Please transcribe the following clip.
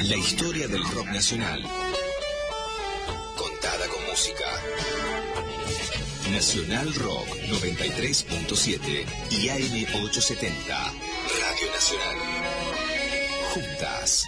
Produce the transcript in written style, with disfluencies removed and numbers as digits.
La historia del rock nacional, contada con música. Nacional Rock 93.7 y AM 870. Radio Nacional. Juntas.